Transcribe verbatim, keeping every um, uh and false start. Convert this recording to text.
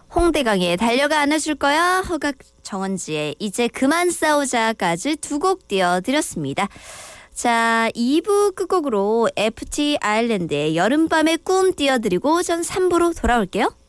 홍대강의 달려가 안아줄 거야. 허각 정은지의 이제 그만 싸우자까지 두 곡 띄워드렸습니다. 자, 이 부 끝곡으로 에프티 아일랜드의 여름밤의 꿈 띄워드리고 전 삼 부로 돌아올게요.